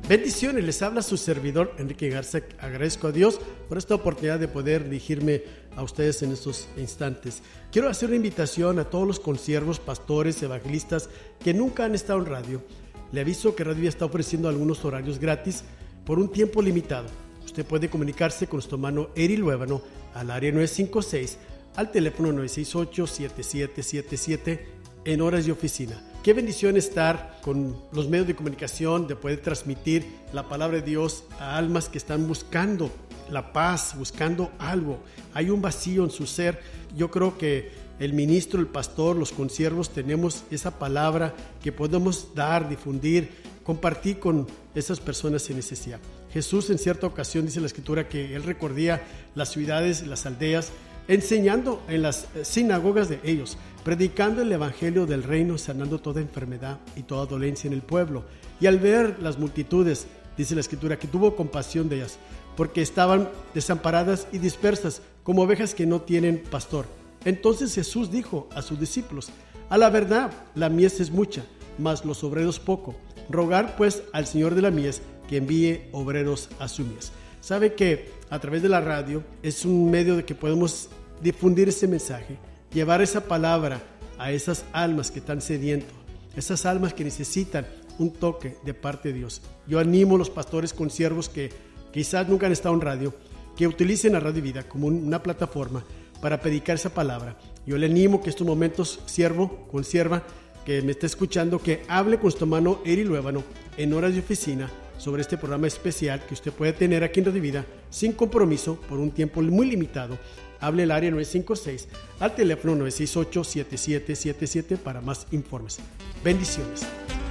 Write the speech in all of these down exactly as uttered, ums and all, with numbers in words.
Bendiciones, les habla su servidor Enrique Garza. Agradezco a Dios por esta oportunidad de poder dirigirme a ustedes en estos instantes. Quiero hacer una invitación a todos los consiervos, pastores, evangelistas que nunca han estado en radio. Le aviso que Radio Vida está ofreciendo algunos horarios gratis por un tiempo limitado. Usted puede comunicarse con nuestro hermano Eri Luébano al área nueve cinco seis, al teléfono nueve seis ocho, siete siete siete siete en horas de oficina. Qué bendición estar con los medios de comunicación, de poder transmitir la palabra de Dios a almas que están buscando la paz, buscando algo. Hay un vacío en su ser. Yo creo que el ministro, el pastor, los consiervos tenemos esa palabra que podemos dar, difundir, compartir con esas personas en necesidad. Jesús en cierta ocasión dice en la Escritura que Él recorría las ciudades, las aldeas, enseñando en las sinagogas de ellos, predicando el evangelio del reino, sanando toda enfermedad y toda dolencia en el pueblo. Y al ver las multitudes, dice la Escritura, que tuvo compasión de ellas, porque estaban desamparadas y dispersas, como ovejas que no tienen pastor. Entonces Jesús dijo a sus discípulos: a la verdad, la mies es mucha, mas los obreros poco. Rogar pues al Señor de la mies que envíe obreros a su mies. Sabe que a través de la radio es un medio de que podemos difundir ese mensaje, llevar esa palabra a esas almas que están sedientas, esas almas que necesitan un toque de parte de Dios. Yo animo a los pastores consiervos que quizás nunca han estado en radio, que utilicen a Radio Vida como una plataforma para predicar esa palabra. Yo le animo que estos momentos, siervo, consierva, que me está escuchando, que hable con su hermano Eri Luébano en horas de oficina sobre este programa especial que usted puede tener aquí en Radio Vida sin compromiso por un tiempo muy limitado. Hable el área nueve cinco seis al teléfono nueve seis ocho, siete siete siete siete para más informes. Bendiciones.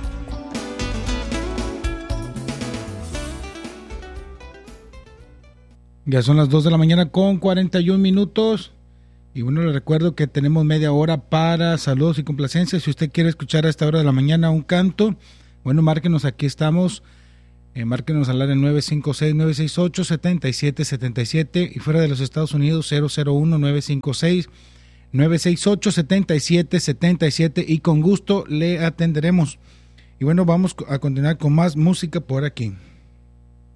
Ya son las dos de la mañana con cuarenta y un minutos. Y bueno, les recuerdo que tenemos media hora para saludos y complacencias. Si usted quiere escuchar a esta hora de la mañana un canto, bueno, márquenos, aquí estamos. Eh, márquenos al área nueve cinco seis, nueve seis ocho, siete siete siete siete y fuera de los Estados Unidos cero cero uno, nueve cinco seis, nueve seis ocho, siete siete siete siete y con gusto le atenderemos. Y bueno, vamos a continuar con más música por aquí.